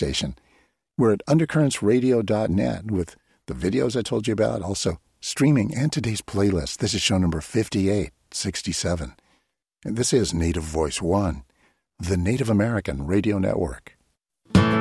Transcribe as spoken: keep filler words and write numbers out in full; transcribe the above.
station. We're at undercurrents radio dot net with the videos I told you about, also streaming and today's playlist. This is show number fifty-eight sixty-seven. And this is Native Voice One, the Native American Radio Network.